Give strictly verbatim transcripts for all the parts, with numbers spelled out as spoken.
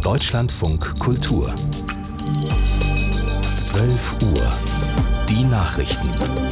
Deutschlandfunk Kultur. zwölf Uhr. Die Nachrichten.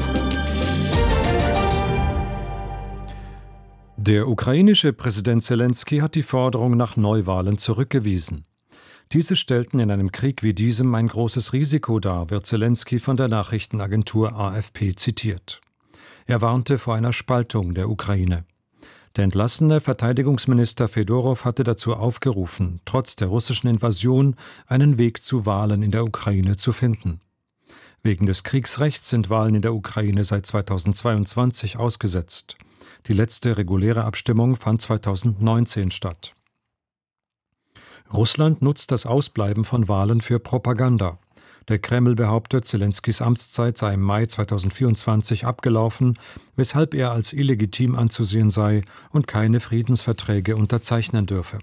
Der ukrainische Präsident Selenskyj hat die Forderung nach Neuwahlen zurückgewiesen. Diese stellten in einem Krieg wie diesem ein großes Risiko dar, wird Selenskyj von der Nachrichtenagentur A F P zitiert. Er warnte vor einer Spaltung der Ukraine. Der entlassene Verteidigungsminister Fedorow hatte dazu aufgerufen, trotz der russischen Invasion einen Weg zu Wahlen in der Ukraine zu finden. Wegen des Kriegsrechts sind Wahlen in der Ukraine seit zweitausendzweiundzwanzig ausgesetzt. Die letzte reguläre Abstimmung fand zweitausendneunzehn statt. Russland nutzt das Ausbleiben von Wahlen für Propaganda. Der Kreml behauptet, Selenskys Amtszeit sei im Mai zweitausendvierundzwanzig abgelaufen, weshalb er als illegitim anzusehen sei und keine Friedensverträge unterzeichnen dürfe.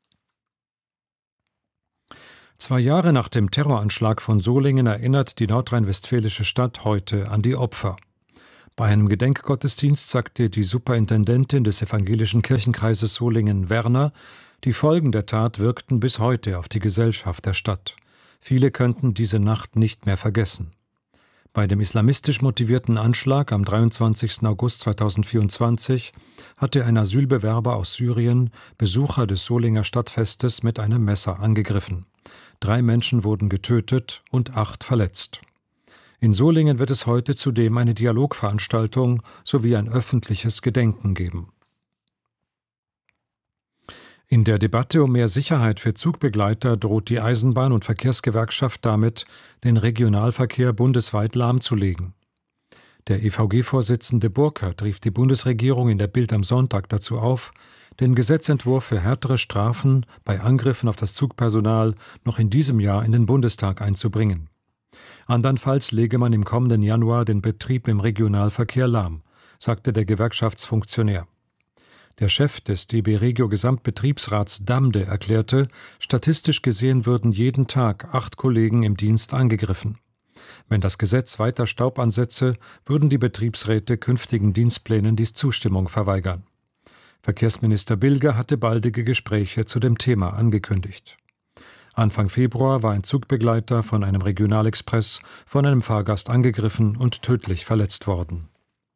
Zwei Jahre nach dem Terroranschlag von Solingen erinnert die nordrhein-westfälische Stadt heute an die Opfer. Bei einem Gedenkgottesdienst sagte die Superintendentin des evangelischen Kirchenkreises Solingen, Werner, die Folgen der Tat wirkten bis heute auf die Gesellschaft der Stadt. Viele könnten diese Nacht nicht mehr vergessen. Bei dem islamistisch motivierten Anschlag am dreiundzwanzigsten August zweitausendvierundzwanzig hatte ein Asylbewerber aus Syrien Besucher des Solinger Stadtfestes mit einem Messer angegriffen. Drei Menschen wurden getötet und acht verletzt. In Solingen wird es heute zudem eine Dialogveranstaltung sowie ein öffentliches Gedenken geben. In der Debatte um mehr Sicherheit für Zugbegleiter droht die Eisenbahn- und Verkehrsgewerkschaft damit, den Regionalverkehr bundesweit lahmzulegen. Der E V G-Vorsitzende Burkhardt rief die Bundesregierung in der Bild am Sonntag dazu auf, den Gesetzentwurf für härtere Strafen bei Angriffen auf das Zugpersonal noch in diesem Jahr in den Bundestag einzubringen. Andernfalls lege man im kommenden Januar den Betrieb im Regionalverkehr lahm, sagte der Gewerkschaftsfunktionär. Der Chef des D B Regio Gesamtbetriebsrats Damde erklärte, statistisch gesehen würden jeden Tag acht Kollegen im Dienst angegriffen. Wenn das Gesetz weiter Staub ansetze, würden die Betriebsräte künftigen Dienstplänen die Zustimmung verweigern. Verkehrsminister Bilger hatte baldige Gespräche zu dem Thema angekündigt. Anfang Februar war ein Zugbegleiter von einem Regionalexpress von einem Fahrgast angegriffen und tödlich verletzt worden.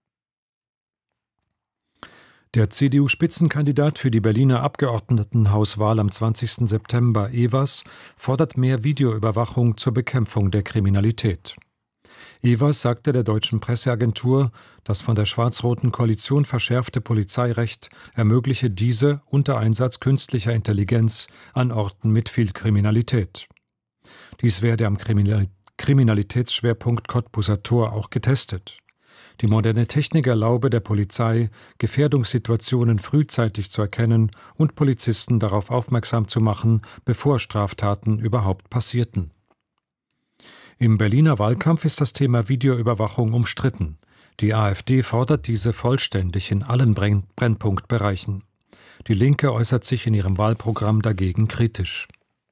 Der C D U-Spitzenkandidat für die Berliner Abgeordnetenhauswahl am zwanzigsten September, Evers, fordert mehr Videoüberwachung zur Bekämpfung der Kriminalität. Evers sagte der deutschen Presseagentur, das von der schwarz-roten Koalition verschärfte Polizeirecht ermögliche diese unter Einsatz künstlicher Intelligenz an Orten mit viel Kriminalität. Dies werde am Kriminal- Kriminalitätsschwerpunkt Cottbuser Tor auch getestet. Die moderne Technik erlaube der Polizei, Gefährdungssituationen frühzeitig zu erkennen und Polizisten darauf aufmerksam zu machen, bevor Straftaten überhaupt passierten. Im Berliner Wahlkampf ist das Thema Videoüberwachung umstritten. Die AfD fordert diese vollständig in allen Brenn- Brennpunktbereichen. Die Linke äußert sich in ihrem Wahlprogramm dagegen kritisch.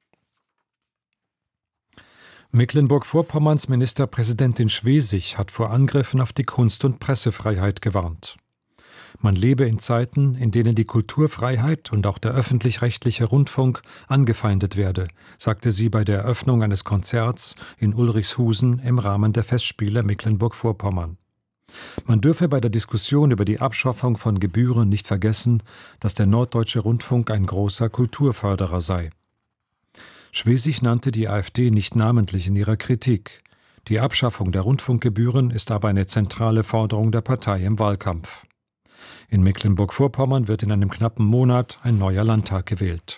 Mecklenburg-Vorpommerns Ministerpräsidentin Schwesig hat vor Angriffen auf die Kunst- und Pressefreiheit gewarnt. Man lebe in Zeiten, in denen die Kulturfreiheit und auch der öffentlich-rechtliche Rundfunk angefeindet werde, sagte sie bei der Eröffnung eines Konzerts in Ulrichshusen im Rahmen der Festspiele Mecklenburg-Vorpommern. Man dürfe bei der Diskussion über die Abschaffung von Gebühren nicht vergessen, dass der Norddeutsche Rundfunk ein großer Kulturförderer sei. Schwesig nannte die AfD nicht namentlich in ihrer Kritik. Die Abschaffung der Rundfunkgebühren ist aber eine zentrale Forderung der Partei im Wahlkampf. In Mecklenburg-Vorpommern wird in einem knappen Monat ein neuer Landtag gewählt.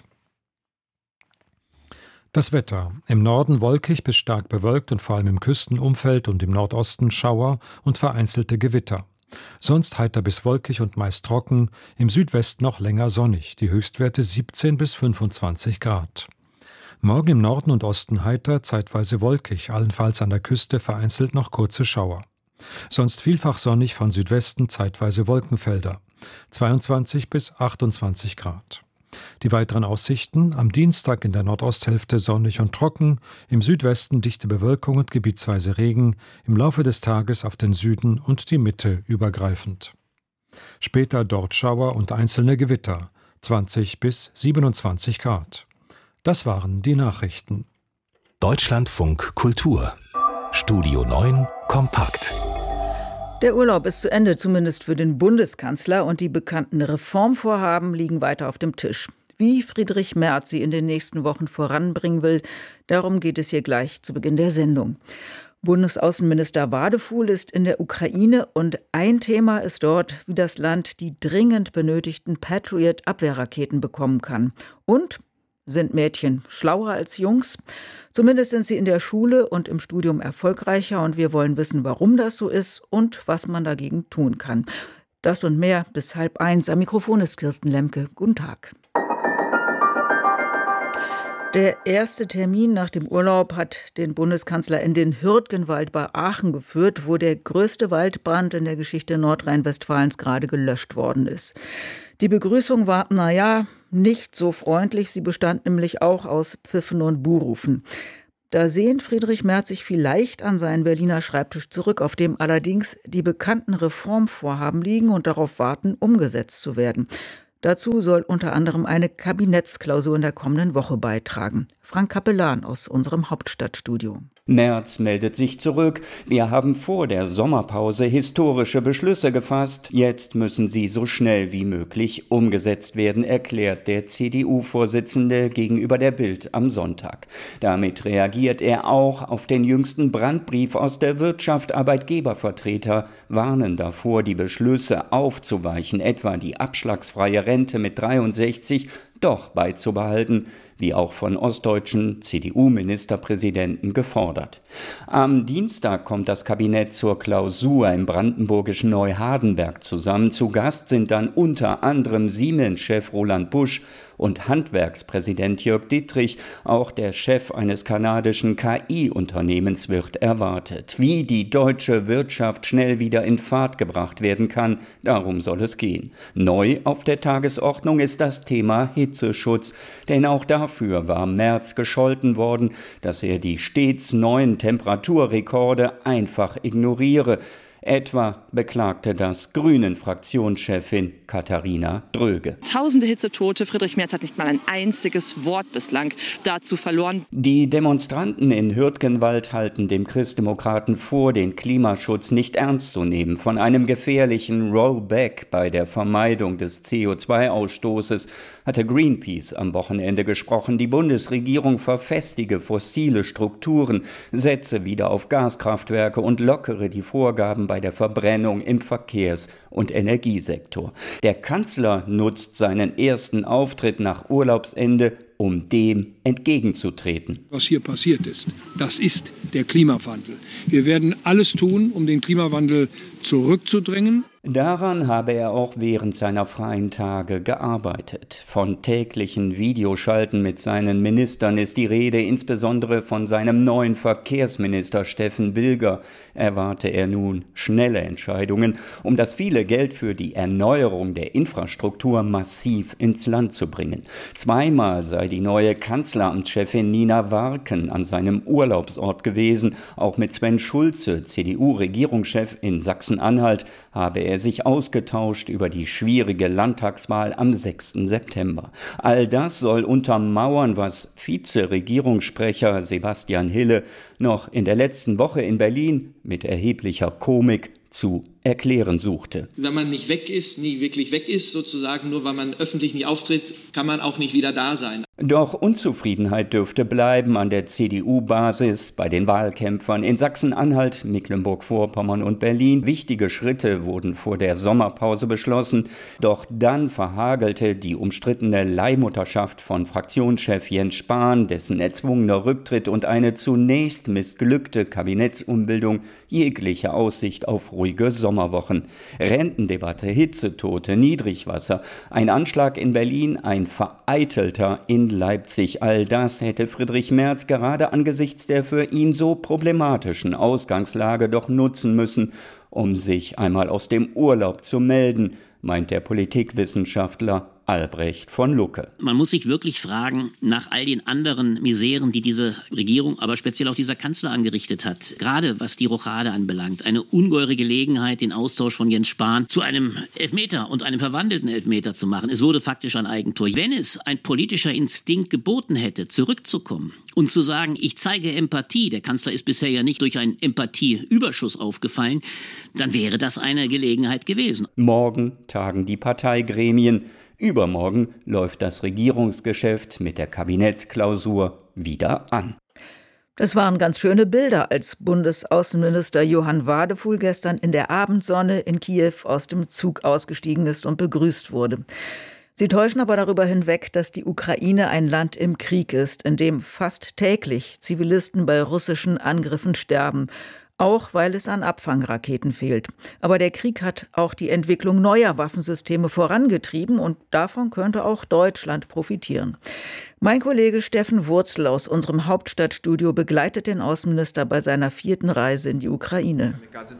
Das Wetter. Im Norden wolkig bis stark bewölkt und vor allem im Küstenumfeld und im Nordosten Schauer und vereinzelte Gewitter. Sonst heiter bis wolkig und meist trocken, im Südwesten noch länger sonnig, die Höchstwerte siebzehn bis fünfundzwanzig Grad. Morgen im Norden und Osten heiter, zeitweise wolkig, allenfalls an der Küste vereinzelt noch kurze Schauer. Sonst vielfach sonnig, von Südwesten zeitweise Wolkenfelder, zweiundzwanzig bis achtundzwanzig Grad. Die weiteren Aussichten: am Dienstag in der Nordosthälfte sonnig und trocken, im Südwesten dichte Bewölkung und gebietsweise Regen, im Laufe des Tages auf den Süden und die Mitte übergreifend. Später dort Schauer und einzelne Gewitter, zwanzig bis siebenundzwanzig Grad. Das waren die Nachrichten. Deutschlandfunk Kultur. Studio neun kompakt. Der Urlaub ist zu Ende, zumindest für den Bundeskanzler, und die bekannten Reformvorhaben liegen weiter auf dem Tisch. Wie Friedrich Merz sie in den nächsten Wochen voranbringen will, darum geht es hier gleich zu Beginn der Sendung. Bundesaußenminister Wadefuhl ist in der Ukraine und ein Thema ist dort, wie das Land die dringend benötigten Patriot-Abwehrraketen bekommen kann. Und sind Mädchen schlauer als Jungs? Zumindest sind sie in der Schule und im Studium erfolgreicher und wir wollen wissen, warum das so ist und was man dagegen tun kann. Das und mehr bis halb eins. Am Mikrofon ist Kirsten Lemke. Guten Tag. Der erste Termin nach dem Urlaub hat den Bundeskanzler in den Hürtgenwald bei Aachen geführt, wo der größte Waldbrand in der Geschichte Nordrhein-Westfalens gerade gelöscht worden ist. Die Begrüßung war, naja, nicht so freundlich. Sie bestand nämlich auch aus Pfiffen und Buhrufen. Da sehnt Friedrich Merz sich vielleicht an seinen Berliner Schreibtisch zurück, auf dem allerdings die bekannten Reformvorhaben liegen und darauf warten, umgesetzt zu werden. Dazu soll unter anderem eine Kabinettsklausur in der kommenden Woche beitragen. Frank Kapellan aus unserem Hauptstadtstudio. Merz meldet sich zurück. Wir haben vor der Sommerpause historische Beschlüsse gefasst. Jetzt müssen sie so schnell wie möglich umgesetzt werden, erklärt der C D U-Vorsitzende gegenüber der Bild am Sonntag. Damit reagiert er auch auf den jüngsten Brandbrief aus der Wirtschaft. Arbeitgebervertreter warnen davor, die Beschlüsse aufzuweichen, etwa die abschlagsfreie Rente mit dreiundsechzig doch beizubehalten, wie auch von ostdeutschen C D U-Ministerpräsidenten gefordert. Am Dienstag kommt das Kabinett zur Klausur im brandenburgischen Neuhardenberg zusammen. Zu Gast sind dann unter anderem Siemens-Chef Roland Busch und Handwerkspräsident Jörg Dittrich. Auch der Chef eines kanadischen K I-Unternehmens wird erwartet. Wie die deutsche Wirtschaft schnell wieder in Fahrt gebracht werden kann, darum soll es gehen. Neu auf der Tagesordnung ist das Thema Hitzeschutz, denn auch dafür war Merz gescholten worden, dass er die stets neuen Temperaturrekorde einfach ignoriere. Etwa beklagte das Grünen-Fraktionschefin Katharina Dröge. Tausende Hitzetote, Friedrich Merz hat nicht mal ein einziges Wort bislang dazu verloren. Die Demonstranten in Hürtgenwald halten dem Christdemokraten vor, den Klimaschutz nicht ernst zu nehmen. Von einem gefährlichen Rollback bei der Vermeidung des C O zwei Ausstoßes hatte Greenpeace am Wochenende gesprochen. Die Bundesregierung verfestige fossile Strukturen, setze wieder auf Gaskraftwerke und lockere die Vorgaben bei der Verbrennung im Verkehrs- und Energiesektor. Der Kanzler nutzt seinen ersten Auftritt nach Urlaubsende, um dem entgegenzutreten. Was hier passiert ist, das ist der Klimawandel. Wir werden alles tun, um den Klimawandel zurückzudrängen. Daran habe er auch während seiner freien Tage gearbeitet. Von täglichen Videoschalten mit seinen Ministern ist die Rede, insbesondere von seinem neuen Verkehrsminister Steffen Bilger erwarte er nun schnelle Entscheidungen, um das viele Geld für die Erneuerung der Infrastruktur massiv ins Land zu bringen. Zweimal sei die neue Kanzleramtschefin Nina Warken an seinem Urlaubsort gewesen. Auch mit Sven Schulze, C D U-Regierungschef in Sachsen-Anhalt, habe er sich ausgetauscht über die schwierige Landtagswahl am sechsten September. All das soll untermauern, was Vize-Regierungssprecher Sebastian Hille noch in der letzten Woche in Berlin mit erheblicher Komik zu erklären suchte. Wenn man nicht weg ist, nie wirklich weg ist, sozusagen, nur weil man öffentlich nicht auftritt, kann man auch nicht wieder da sein. Doch Unzufriedenheit dürfte bleiben an der C D U-Basis, bei den Wahlkämpfern in Sachsen-Anhalt, Mecklenburg-Vorpommern und Berlin. Wichtige Schritte wurden vor der Sommerpause beschlossen. Doch dann verhagelte die umstrittene Leihmutterschaft von Fraktionschef Jens Spahn, dessen erzwungener Rücktritt und eine zunächst missglückte Kabinettsumbildung jegliche Aussicht auf ruhige Sommerwochen. Rentendebatte, Hitzetote, Niedrigwasser, ein Anschlag in Berlin, ein vereitelter in Leipzig. All das hätte Friedrich Merz gerade angesichts der für ihn so problematischen Ausgangslage doch nutzen müssen, um sich einmal aus dem Urlaub zu melden, meint der Politikwissenschaftler Albrecht von Lucke. Man muss sich wirklich fragen, nach all den anderen Miseren, die diese Regierung, aber speziell auch dieser Kanzler angerichtet hat, gerade was die Rochade anbelangt, eine ungeheure Gelegenheit, den Austausch von Jens Spahn zu einem Elfmeter und einem verwandelten Elfmeter zu machen. Es wurde faktisch ein Eigentor. Wenn es ein politischer Instinkt geboten hätte, zurückzukommen und zu sagen, ich zeige Empathie, der Kanzler ist bisher ja nicht durch einen Empathieüberschuss aufgefallen, dann wäre das eine Gelegenheit gewesen. Morgen tagen die Parteigremien. Übermorgen läuft das Regierungsgeschäft mit der Kabinettsklausur wieder an. Das waren ganz schöne Bilder, als Bundesaußenminister Johann Wadefuhl gestern in der Abendsonne in Kiew aus dem Zug ausgestiegen ist und begrüßt wurde. Sie täuschen aber darüber hinweg, dass die Ukraine ein Land im Krieg ist, in dem fast täglich Zivilisten bei russischen Angriffen sterben. Auch weil es an Abfangraketen fehlt. Aber der Krieg hat auch die Entwicklung neuer Waffensysteme vorangetrieben und davon könnte auch Deutschland profitieren. Mein Kollege Steffen Wurzel aus unserem Hauptstadtstudio begleitet den Außenminister bei seiner vierten Reise in die Ukraine.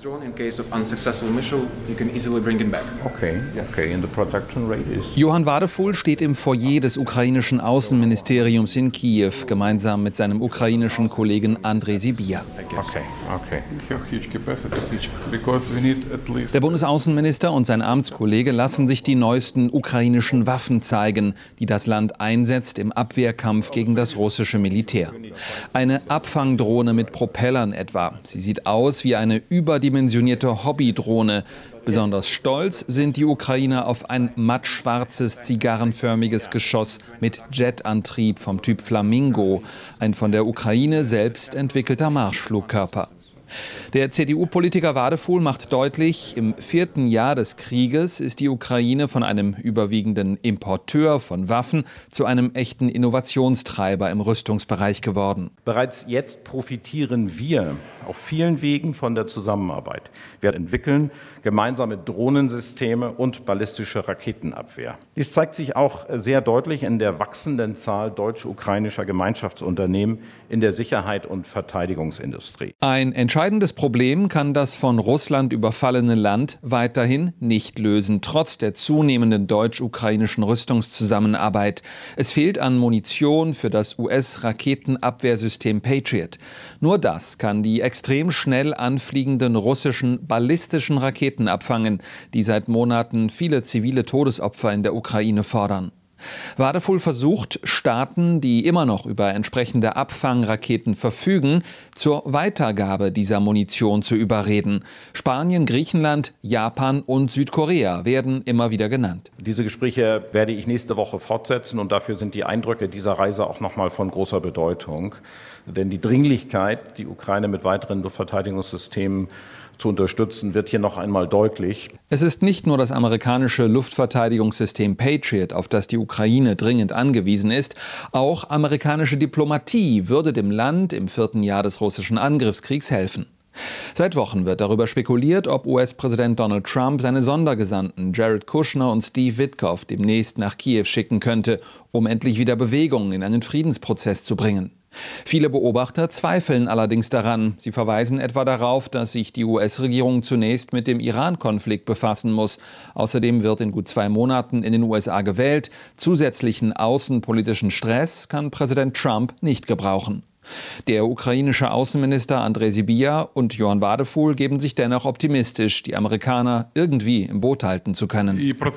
Johann Wadefuhl steht im Foyer des ukrainischen Außenministeriums in Kiew, gemeinsam mit seinem ukrainischen Kollegen Andrei Sybiha. Okay, okay. Der Bundesaußenminister und sein Amtskollege lassen sich die neuesten ukrainischen Waffen zeigen, die das Land einsetzt im Abwehrkampf gegen das russische Militär. Eine Abfangdrohne mit Propellern etwa. Sie sieht aus wie eine überdimensionierte Hobbydrohne. Besonders stolz sind die Ukrainer auf ein mattschwarzes, zigarrenförmiges Geschoss mit Jetantrieb vom Typ Flamingo, ein von der Ukraine selbst entwickelter Marschflugkörper. Der C D U-Politiker Wadefuhl macht deutlich, im vierten Jahr des Krieges ist die Ukraine von einem überwiegenden Importeur von Waffen zu einem echten Innovationstreiber im Rüstungsbereich geworden. Bereits jetzt profitieren wir auf vielen Wegen von der Zusammenarbeit. Wir entwickeln gemeinsame Drohnensysteme und ballistische Raketenabwehr. Dies zeigt sich auch sehr deutlich in der wachsenden Zahl deutsch-ukrainischer Gemeinschaftsunternehmen in der Sicherheit- und Verteidigungsindustrie. Ein entscheidendes Problem kann das von Russland überfallene Land weiterhin nicht lösen, trotz der zunehmenden deutsch-ukrainischen Rüstungszusammenarbeit. Es fehlt an Munition für das U S-Raketenabwehrsystem Patriot. Nur das kann die extrem schnell anfliegenden russischen ballistischen Raketen abfangen, die seit Monaten viele zivile Todesopfer in der Ukraine fordern. Wadefuhl versucht, Staaten, die immer noch über entsprechende Abfangraketen verfügen, zur Weitergabe dieser Munition zu überreden. Spanien, Griechenland, Japan und Südkorea werden immer wieder genannt. Diese Gespräche werde ich nächste Woche fortsetzen und dafür sind die Eindrücke dieser Reise auch noch mal von großer Bedeutung. Denn die Dringlichkeit, die Ukraine mit weiteren Luftverteidigungssystemen zu unterstützen, wird hier noch einmal deutlich. Es ist nicht nur das amerikanische Luftverteidigungssystem Patriot, auf das die Ukraine dringend angewiesen ist. Auch amerikanische Diplomatie würde dem Land im vierten Jahr des russischen Angriffskriegs helfen. Seit Wochen wird darüber spekuliert, ob U S-Präsident Donald Trump seine Sondergesandten Jared Kushner und Steve Witkoff demnächst nach Kiew schicken könnte, um endlich wieder Bewegung in einen Friedensprozess zu bringen. Viele Beobachter zweifeln allerdings daran. Sie verweisen etwa darauf, dass sich die U S-Regierung zunächst mit dem Iran-Konflikt befassen muss. Außerdem wird in gut zwei Monaten in den U S A gewählt. Zusätzlichen außenpolitischen Stress kann Präsident Trump nicht gebrauchen. Der ukrainische Außenminister Andrei Sybiha und Johann Wadefuhl geben sich dennoch optimistisch, die Amerikaner irgendwie im Boot halten zu können.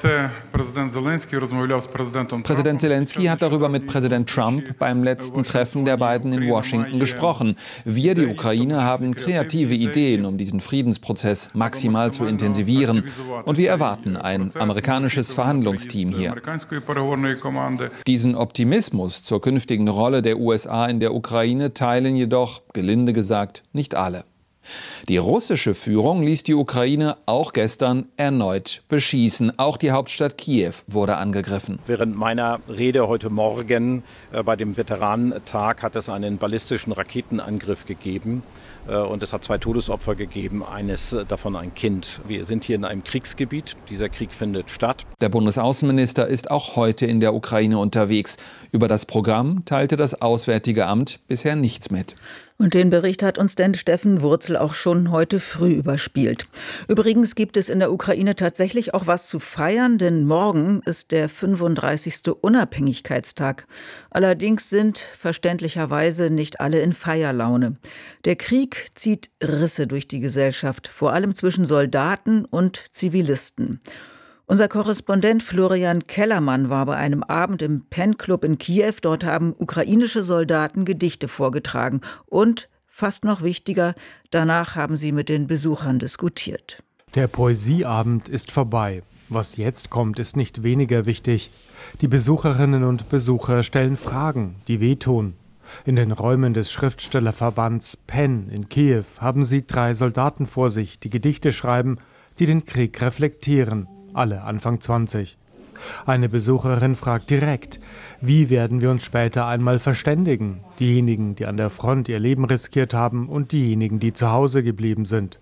Präsident Zelensky hat darüber mit Präsident Trump beim letzten Treffen der beiden in Washington gesprochen. Wir, die Ukraine, haben kreative Ideen, um diesen Friedensprozess maximal zu intensivieren. Und wir erwarten ein amerikanisches Verhandlungsteam hier. Diesen Optimismus zur künftigen Rolle der U S A in der Ukraine teilen jedoch, gelinde gesagt, nicht alle. Die russische Führung ließ die Ukraine auch gestern erneut beschießen. Auch die Hauptstadt Kiew wurde angegriffen. Während meiner Rede heute Morgen äh, bei dem Veteranentag hat es einen ballistischen Raketenangriff gegeben. Äh, und es hat zwei Todesopfer gegeben, eines äh, davon ein Kind. Wir sind hier in einem Kriegsgebiet. Dieser Krieg findet statt. Der Bundesaußenminister ist auch heute in der Ukraine unterwegs. Über das Programm teilte das Auswärtige Amt bisher nichts mit. Und den Bericht hat uns denn Steffen Wurzel auch schon heute früh überspielt. Übrigens gibt es in der Ukraine tatsächlich auch was zu feiern, denn morgen ist der fünfunddreißigste Unabhängigkeitstag. Allerdings sind verständlicherweise nicht alle in Feierlaune. Der Krieg zieht Risse durch die Gesellschaft, vor allem zwischen Soldaten und Zivilisten. Unser Korrespondent Florian Kellermann war bei einem Abend im Pen-Club in Kiew. Dort haben ukrainische Soldaten Gedichte vorgetragen. Und, fast noch wichtiger, danach haben sie mit den Besuchern diskutiert. Der Poesieabend ist vorbei. Was jetzt kommt, ist nicht weniger wichtig. Die Besucherinnen und Besucher stellen Fragen, die wehtun. In den Räumen des Schriftstellerverbands Pen in Kiew haben sie drei Soldaten vor sich, die Gedichte schreiben, die den Krieg reflektieren. Alle Anfang zwanzig. Eine Besucherin fragt direkt, wie werden wir uns später einmal verständigen? Diejenigen, die an der Front ihr Leben riskiert haben und diejenigen, die zu Hause geblieben sind.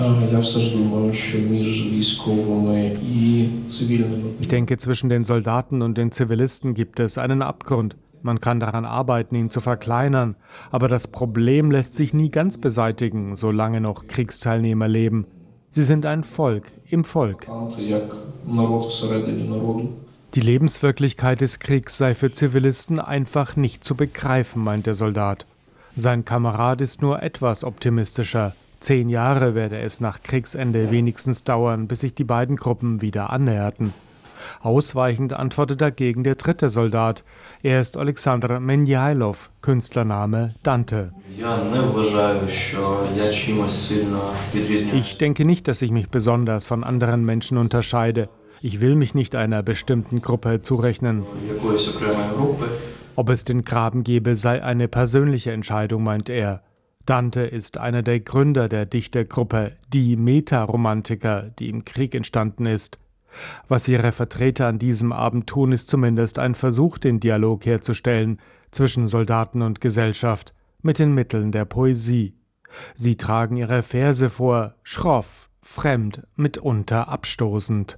Ich denke, zwischen den Soldaten und den Zivilisten gibt es einen Abgrund. Man kann daran arbeiten, ihn zu verkleinern, aber das Problem lässt sich nie ganz beseitigen, solange noch Kriegsteilnehmer leben. Sie sind ein Volk im Volk. Die Lebenswirklichkeit des Kriegs sei für Zivilisten einfach nicht zu begreifen, meint der Soldat. Sein Kamerad ist nur etwas optimistischer. Zehn Jahre werde es nach Kriegsende wenigstens dauern, bis sich die beiden Gruppen wieder annäherten. Ausweichend antwortet dagegen der dritte Soldat. Er ist Alexander Menjailov, Künstlername Dante. Ich denke nicht, dass ich mich besonders von anderen Menschen unterscheide. Ich will mich nicht einer bestimmten Gruppe zurechnen. Ob es den Graben gebe, sei eine persönliche Entscheidung, meint er. Dante ist einer der Gründer der Dichtergruppe Die Meta-Romantiker, die im Krieg entstanden ist. Was ihre Vertreter an diesem Abend tun, ist zumindest ein Versuch, den Dialog herzustellen zwischen Soldaten und Gesellschaft mit den Mitteln der Poesie. Sie tragen ihre Verse vor, schroff, fremd, mitunter abstoßend.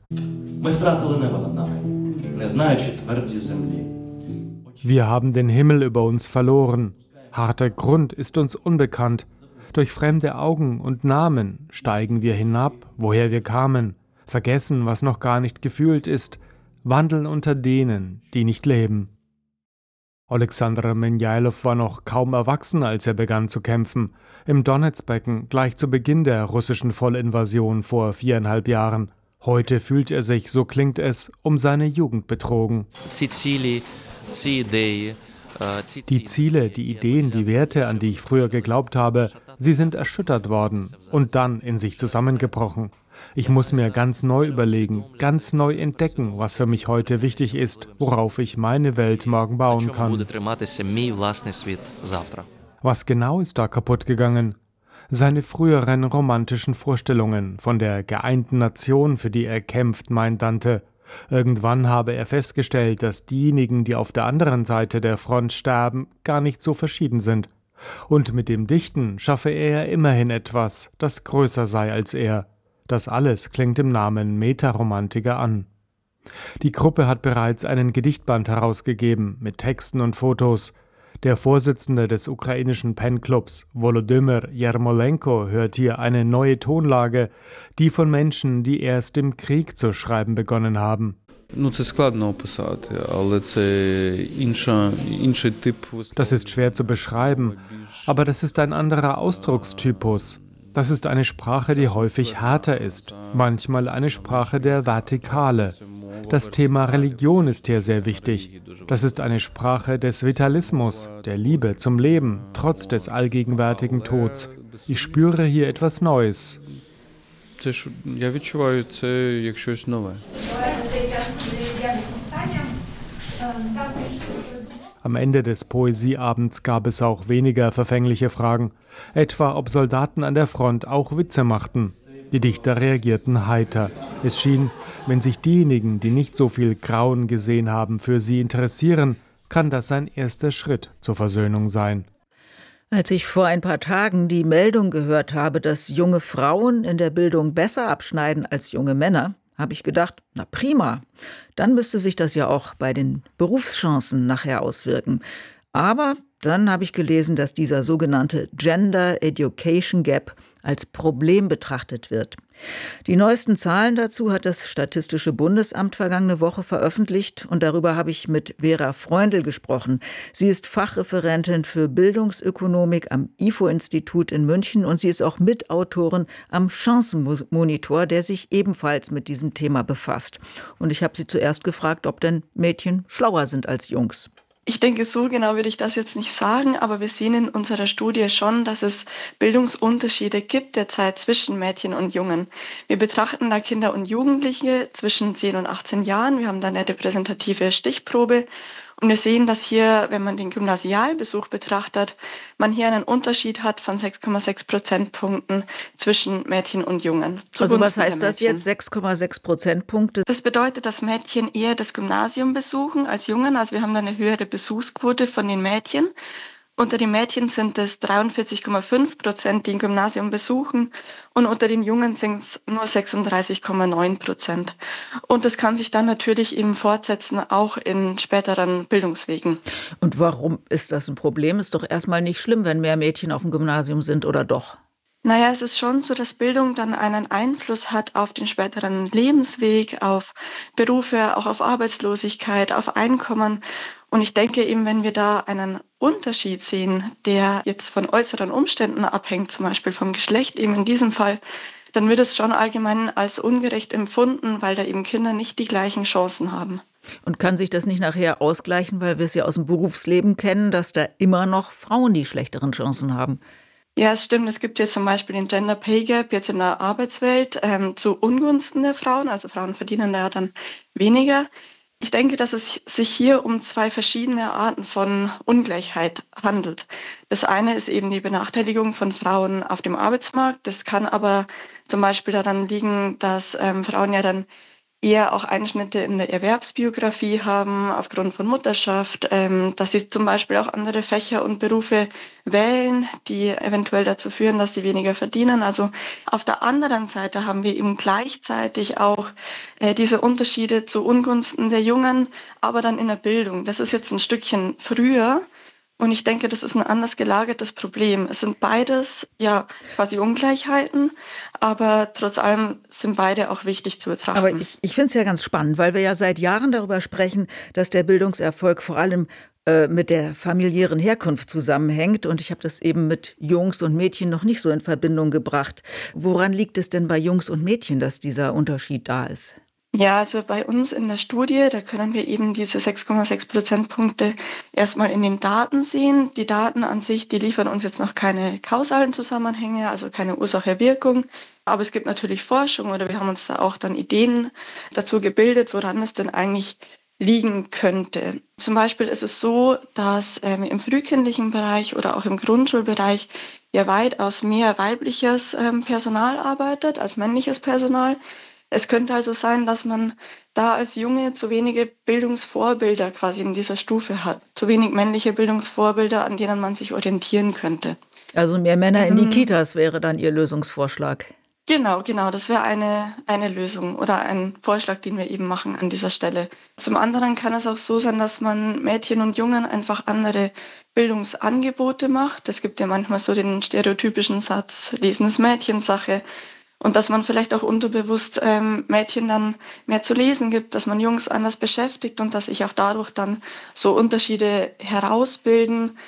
Wir haben den Himmel über uns verloren. Harter Grund ist uns unbekannt. Durch fremde Augen und Namen steigen wir hinab, woher wir kamen. Vergessen, was noch gar nicht gefühlt ist, wandeln unter denen, die nicht leben. Alexander Menjailov war noch kaum erwachsen, als er begann zu kämpfen, im Donezbecken, gleich zu Beginn der russischen Vollinvasion vor viereinhalb Jahren. Heute fühlt er sich, so klingt es, um seine Jugend betrogen. Die Ziele, die Ideen, die Werte, an die ich früher geglaubt habe, sie sind erschüttert worden und dann in sich zusammengebrochen. Ich muss mir ganz neu überlegen, ganz neu entdecken, was für mich heute wichtig ist, worauf ich meine Welt morgen bauen kann. Was genau ist da kaputt gegangen? Seine früheren romantischen Vorstellungen von der geeinten Nation, für die er kämpft, meint Dante. Irgendwann habe er festgestellt, dass diejenigen, die auf der anderen Seite der Front sterben, gar nicht so verschieden sind. Und mit dem Dichten schaffe er immerhin etwas, das größer sei als er. Das alles klingt im Namen Meta-Romantiker an. Die Gruppe hat bereits einen Gedichtband herausgegeben mit Texten und Fotos. Der Vorsitzende des ukrainischen Pen-Clubs, Volodymyr Jermolenko, hört hier eine neue Tonlage, die von Menschen, die erst im Krieg zu schreiben begonnen haben. Das ist schwer zu beschreiben, aber das ist ein anderer Ausdruckstypus. Das ist eine Sprache, die häufig härter ist, manchmal eine Sprache der Vertikale. Das Thema Religion ist hier sehr wichtig. Das ist eine Sprache des Vitalismus, der Liebe zum Leben, trotz des allgegenwärtigen Tods. Ich spüre hier etwas Neues. Am Ende des Poesieabends gab es auch weniger verfängliche Fragen, etwa ob Soldaten an der Front auch Witze machten. Die Dichter reagierten heiter. Es schien, wenn sich diejenigen, die nicht so viel Grauen gesehen haben, für sie interessieren, kann das ein erster Schritt zur Versöhnung sein. Als ich vor ein paar Tagen die Meldung gehört habe, dass junge Frauen in der Bildung besser abschneiden als junge Männer, habe ich gedacht, na prima, dann müsste sich das ja auch bei den Berufschancen nachher auswirken. Aber Dann habe ich gelesen, dass dieser sogenannte Gender Education Gap als Problem betrachtet wird. Die neuesten Zahlen dazu hat das Statistische Bundesamt vergangene Woche veröffentlicht und darüber habe ich mit Vera Freundl gesprochen. Sie ist Fachreferentin für Bildungsökonomik am I F O-Institut in München und sie ist auch Mitautorin am Chancenmonitor, der sich ebenfalls mit diesem Thema befasst. Und ich habe sie zuerst gefragt, ob denn Mädchen schlauer sind als Jungs. Ich denke, so genau würde ich das jetzt nicht sagen, aber wir sehen in unserer Studie schon, dass es Bildungsunterschiede gibt derzeit zwischen Mädchen und Jungen. Wir betrachten da Kinder und Jugendliche zwischen zehn und achtzehn Jahren. Wir haben da eine repräsentative Stichprobe. Und wir sehen, dass hier, wenn man den Gymnasialbesuch betrachtet, man hier einen Unterschied hat von sechs Komma sechs Prozentpunkten zwischen Mädchen und Jungen. Also was heißt das jetzt, sechs Komma sechs Prozentpunkte? Das bedeutet, dass Mädchen eher das Gymnasium besuchen als Jungen. Also wir haben da eine höhere Besuchsquote von den Mädchen. Unter den Mädchen sind es dreiundvierzig Komma fünf Prozent, die ein Gymnasium besuchen, und unter den Jungen sind es nur sechsunddreißig Komma neun Prozent. Und das kann sich dann natürlich eben fortsetzen, auch in späteren Bildungswegen. Und warum ist das ein Problem? Ist doch erstmal nicht schlimm, wenn mehr Mädchen auf dem Gymnasium sind, oder doch? Naja, es ist schon so, dass Bildung dann einen Einfluss hat auf den späteren Lebensweg, auf Berufe, auch auf Arbeitslosigkeit, auf Einkommen. Und ich denke eben, wenn wir da einen Unterschied sehen, der jetzt von äußeren Umständen abhängt, zum Beispiel vom Geschlecht eben in diesem Fall, dann wird es schon allgemein als ungerecht empfunden, weil da eben Kinder nicht die gleichen Chancen haben. Und kann sich das nicht nachher ausgleichen, weil wir es ja aus dem Berufsleben kennen, dass da immer noch Frauen die schlechteren Chancen haben? Ja, es stimmt. Es gibt jetzt zum Beispiel den Gender Pay Gap jetzt in der Arbeitswelt ähm, zu Ungunsten der Frauen. Also Frauen verdienen da dann weniger. Ich denke, dass es sich hier um zwei verschiedene Arten von Ungleichheit handelt. Das eine ist eben die Benachteiligung von Frauen auf dem Arbeitsmarkt. Das kann aber zum Beispiel daran liegen, dass ähm, Frauen ja dann eher auch Einschnitte in der Erwerbsbiografie haben aufgrund von Mutterschaft, ähm, dass sie zum Beispiel auch andere Fächer und Berufe wählen, die eventuell dazu führen, dass sie weniger verdienen. Also auf der anderen Seite haben wir eben gleichzeitig auch äh, diese Unterschiede zu Ungunsten der Jungen, aber dann in der Bildung. Das ist jetzt ein Stückchen früher. Und ich denke, das ist ein anders gelagertes Problem. Es sind beides ja quasi Ungleichheiten, aber trotz allem sind beide auch wichtig zu betrachten. Aber ich, ich finde es ja ganz spannend, weil wir ja seit Jahren darüber sprechen, dass der Bildungserfolg vor allem äh, mit der familiären Herkunft zusammenhängt. Und ich habe das eben mit Jungs und Mädchen noch nicht so in Verbindung gebracht. Woran liegt es denn bei Jungs und Mädchen, dass dieser Unterschied da ist? Ja, also bei uns in der Studie, da können wir eben diese sechs Komma sechs Prozentpunkte erstmal in den Daten sehen. Die Daten an sich, die liefern uns jetzt noch keine kausalen Zusammenhänge, also keine Ursache-Wirkung. Aber es gibt natürlich Forschung oder wir haben uns da auch dann Ideen dazu gebildet, woran es denn eigentlich liegen könnte. Zum Beispiel ist es so, dass ähm, im frühkindlichen Bereich oder auch im Grundschulbereich ja weitaus mehr weibliches ähm, Personal arbeitet als männliches Personal. Es könnte also sein, dass man da als Junge zu wenige Bildungsvorbilder quasi in dieser Stufe hat. Zu wenig männliche Bildungsvorbilder, an denen man sich orientieren könnte. Also mehr Männer in die Kitas wäre dann Ihr Lösungsvorschlag. Genau, genau. Das wäre eine, eine Lösung oder ein Vorschlag, den wir eben machen an dieser Stelle. Zum anderen kann es auch so sein, dass man Mädchen und Jungen einfach andere Bildungsangebote macht. Es gibt ja manchmal so den stereotypischen Satz, Lesen ist Mädchensache. Und dass man vielleicht auch unterbewusst ähm, Mädchen dann mehr zu lesen gibt, dass man Jungs anders beschäftigt und dass sich auch dadurch dann so Unterschiede herausbilden.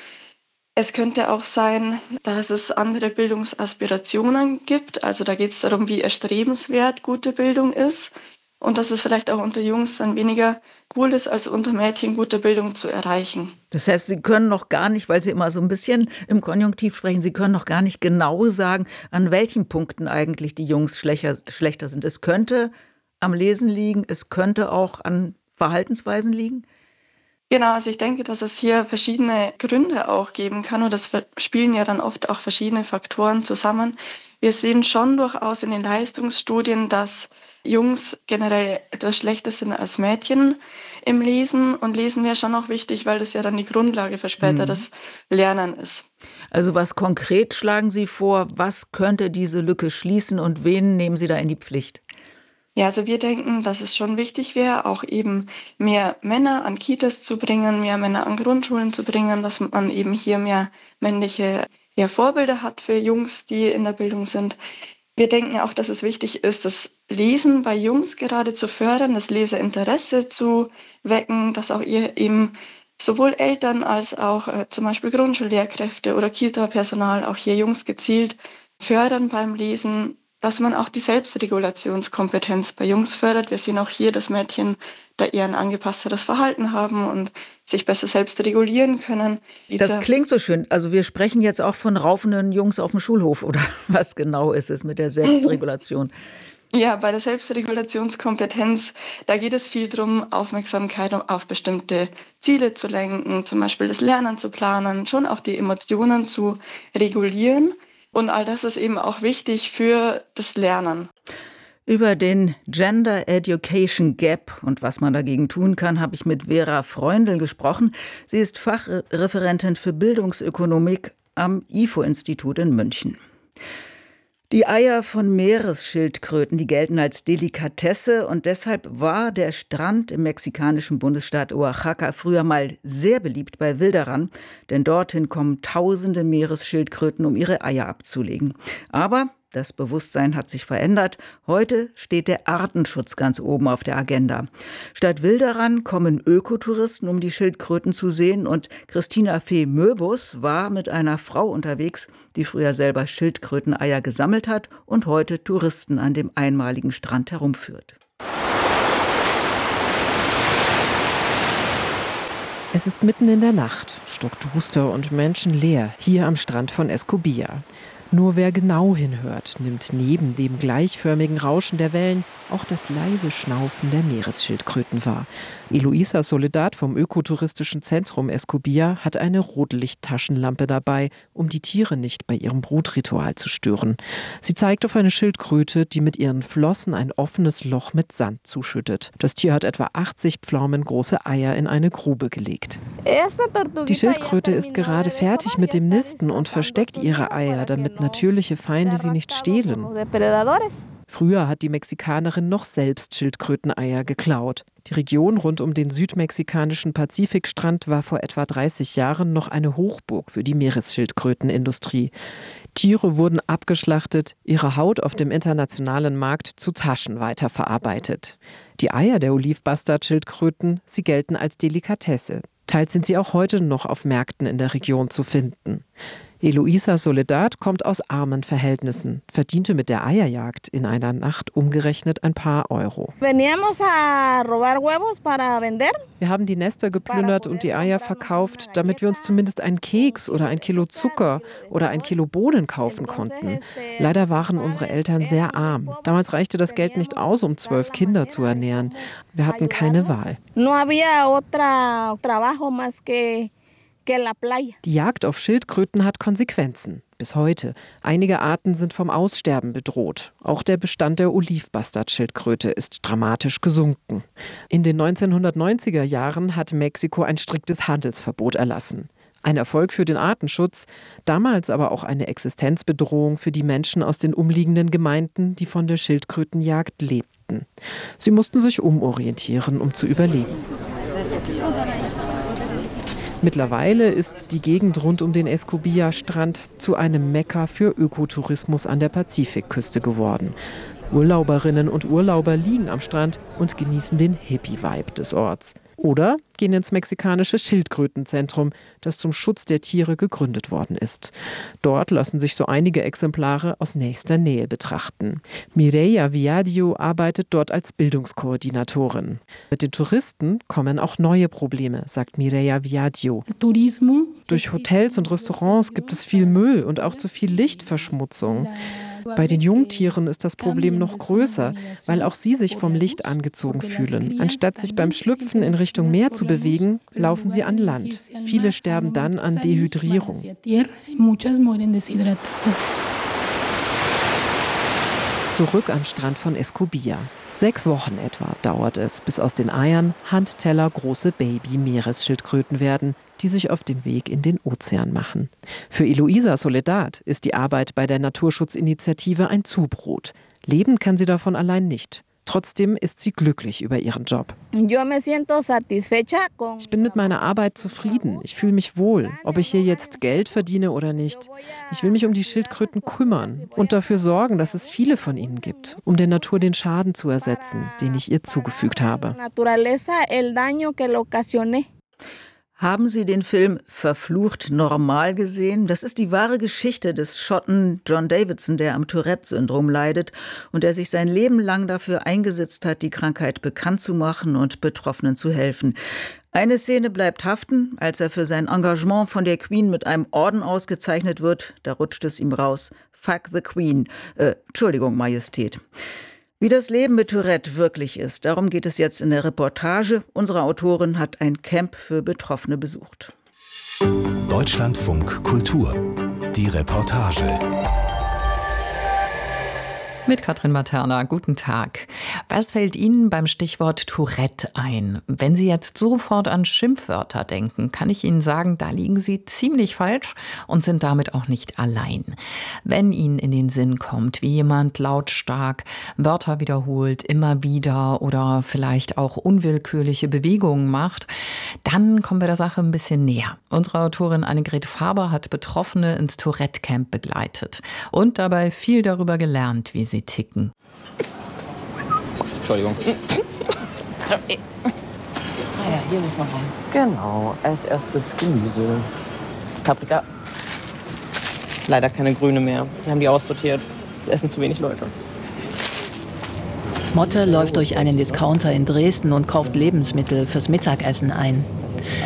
Es könnte auch sein, dass es andere Bildungsaspirationen gibt. Also da geht es darum, wie erstrebenswert gute Bildung ist. Und dass es vielleicht auch unter Jungs dann weniger cool ist, als unter Mädchen gute Bildung zu erreichen. Das heißt, Sie können noch gar nicht, weil Sie immer so ein bisschen im Konjunktiv sprechen, Sie können noch gar nicht genau sagen, an welchen Punkten eigentlich die Jungs schlechter, schlechter sind. Es könnte am Lesen liegen, es könnte auch an Verhaltensweisen liegen? Genau, also ich denke, dass es hier verschiedene Gründe auch geben kann und das spielen ja dann oft auch verschiedene Faktoren zusammen. Wir sehen schon durchaus in den Leistungsstudien, dass Jungs generell etwas schlechter sind als Mädchen im Lesen. Und Lesen wäre schon auch wichtig, weil das ja dann die Grundlage für späteres mhm. Lernen ist. Also was konkret schlagen Sie vor? Was könnte diese Lücke schließen und wen nehmen Sie da in die Pflicht? Ja, also wir denken, dass es schon wichtig wäre, auch eben mehr Männer an Kitas zu bringen, mehr Männer an Grundschulen zu bringen, dass man eben hier mehr männliche ja, Vorbilder hat für Jungs, die in der Bildung sind. Wir denken auch, dass es wichtig ist, das Lesen bei Jungs gerade zu fördern, das Leserinteresse zu wecken, dass auch ihr eben sowohl Eltern als auch äh, zum Beispiel Grundschullehrkräfte oder Kita-Personal auch hier Jungs gezielt fördern beim Lesen, dass man auch die Selbstregulationskompetenz bei Jungs fördert. Wir sehen auch hier, dass Mädchen da eher ein angepassteres Verhalten haben und sich besser selbst regulieren können. Das klingt so schön. Also wir sprechen jetzt auch von raufenden Jungs auf dem Schulhof oder was genau ist es mit der Selbstregulation? Ja, bei der Selbstregulationskompetenz, da geht es viel darum, Aufmerksamkeit auf bestimmte Ziele zu lenken, zum Beispiel das Lernen zu planen, schon auch die Emotionen zu regulieren. Und all das ist eben auch wichtig für das Lernen. Über den Gender Education Gap und was man dagegen tun kann, habe ich mit Vera Freundl gesprochen. Sie ist Fachreferentin für Bildungsökonomik am I F O-Institut in München. Die Eier von Meeresschildkröten, die gelten als Delikatesse und deshalb war der Strand im mexikanischen Bundesstaat Oaxaca früher mal sehr beliebt bei Wilderern, denn dorthin kommen tausende Meeresschildkröten, um ihre Eier abzulegen. Aber das Bewusstsein hat sich verändert. Heute steht der Artenschutz ganz oben auf der Agenda. Statt Wilderern kommen Ökotouristen, um die Schildkröten zu sehen. Und Christina Fee Möbus war mit einer Frau unterwegs, die früher selber Schildkröteneier gesammelt hat und heute Touristen an dem einmaligen Strand herumführt. Es ist mitten in der Nacht, stockduster und menschenleer, hier am Strand von Escobilla. Nur wer genau hinhört, nimmt neben dem gleichförmigen Rauschen der Wellen auch das leise Schnaufen der Meeresschildkröten wahr. Eloisa Soledad vom ökotouristischen Zentrum Escobilla hat eine Rotlichttaschenlampe dabei, um die Tiere nicht bei ihrem Brutritual zu stören. Sie zeigt auf eine Schildkröte, die mit ihren Flossen ein offenes Loch mit Sand zuschüttet. Das Tier hat etwa achtzig pflaumengroße Eier in eine Grube gelegt. Die Schildkröte ist gerade fertig mit dem Nisten und versteckt ihre Eier, damit natürliche Feinde sie nicht stehlen. Früher hat die Mexikanerin noch selbst Schildkröteneier geklaut. Die Region rund um den südmexikanischen Pazifikstrand war vor etwa dreißig Jahren noch eine Hochburg für die Meeresschildkrötenindustrie. Tiere wurden abgeschlachtet, ihre Haut auf dem internationalen Markt zu Taschen weiterverarbeitet. Die Eier der Olive-Bastard-Schildkröten, sie gelten als Delikatesse. Teils sind sie auch heute noch auf Märkten in der Region zu finden. Eloisa Soledad kommt aus armen Verhältnissen, verdiente mit der Eierjagd in einer Nacht umgerechnet ein paar Euro. Wir haben die Nester geplündert und die Eier verkauft, damit wir uns zumindest einen Keks oder ein Kilo Zucker oder ein Kilo Bohnen kaufen konnten. Leider waren unsere Eltern sehr arm. Damals reichte das Geld nicht aus, um zwölf Kinder zu ernähren. Wir hatten keine Wahl. Die Jagd auf Schildkröten hat Konsequenzen. Bis heute. Einige Arten sind vom Aussterben bedroht. Auch der Bestand der Olive-Bastard-Schildkröte ist dramatisch gesunken. In den neunzehnhundertneunziger Jahren hat Mexiko ein striktes Handelsverbot erlassen. Ein Erfolg für den Artenschutz, damals aber auch eine Existenzbedrohung für die Menschen aus den umliegenden Gemeinden, die von der Schildkrötenjagd lebten. Sie mussten sich umorientieren, um zu überleben. Mittlerweile ist die Gegend rund um den Escobilla-Strand zu einem Mekka für Ökotourismus an der Pazifikküste geworden. Urlauberinnen und Urlauber liegen am Strand und genießen den Hippie-Vibe des Orts. Oder gehen ins mexikanische Schildkrötenzentrum, das zum Schutz der Tiere gegründet worden ist. Dort lassen sich so einige Exemplare aus nächster Nähe betrachten. Mireia Viadio arbeitet dort als Bildungskoordinatorin. Mit den Touristen kommen auch neue Probleme, sagt Mireia Viadio. Durch Hotels und Restaurants gibt es viel Müll und auch zu viel Lichtverschmutzung. Bei den Jungtieren ist das Problem noch größer, weil auch sie sich vom Licht angezogen fühlen. Anstatt sich beim Schlüpfen in Richtung Meer zu bewegen, laufen sie an Land. Viele sterben dann an Dehydrierung. Zurück am Strand von Escobilla. Sechs Wochen etwa dauert es, bis aus den Eiern handtellergroße Baby-Meeresschildkröten werden, die sich auf dem Weg in den Ozean machen. Für Eloisa Soledad ist die Arbeit bei der Naturschutzinitiative ein Zubrot. Leben kann sie davon allein nicht. Trotzdem ist sie glücklich über ihren Job. Ich bin mit meiner Arbeit zufrieden. Ich fühle mich wohl, ob ich hier jetzt Geld verdiene oder nicht. Ich will mich um die Schildkröten kümmern und dafür sorgen, dass es viele von ihnen gibt, um der Natur den Schaden zu ersetzen, den ich ihr zugefügt habe. Haben Sie den Film Verflucht normal gesehen? Das ist die wahre Geschichte des Schotten John Davidson, der am Tourette-Syndrom leidet und der sich sein Leben lang dafür eingesetzt hat, die Krankheit bekannt zu machen und Betroffenen zu helfen. Eine Szene bleibt haften, als er für sein Engagement von der Queen mit einem Orden ausgezeichnet wird. Da rutscht es ihm raus. Fuck the Queen. Äh, Entschuldigung, Majestät. Wie das Leben mit Tourette wirklich ist, darum geht es jetzt in der Reportage. Unsere Autorin hat ein Camp für Betroffene besucht. Deutschlandfunk Kultur. Die Reportage. Mit Katrin Materna, guten Tag. Was fällt Ihnen beim Stichwort Tourette ein? Wenn Sie jetzt sofort an Schimpfwörter denken, kann ich Ihnen sagen, da liegen Sie ziemlich falsch und sind damit auch nicht allein. Wenn Ihnen in den Sinn kommt, wie jemand lautstark Wörter wiederholt, immer wieder oder vielleicht auch unwillkürliche Bewegungen macht, dann kommen wir der Sache ein bisschen näher. Unsere Autorin Annegret Faber hat Betroffene ins Tourette-Camp begleitet und dabei viel darüber gelernt, wie sie ticken. Entschuldigung. Ah ja, hier muss man rein. Genau, als erstes Gemüse. Paprika. Leider keine Grüne mehr. Die haben die aussortiert. Es essen zu wenig Leute. Motte läuft durch einen Discounter in Dresden und kauft Lebensmittel fürs Mittagessen ein.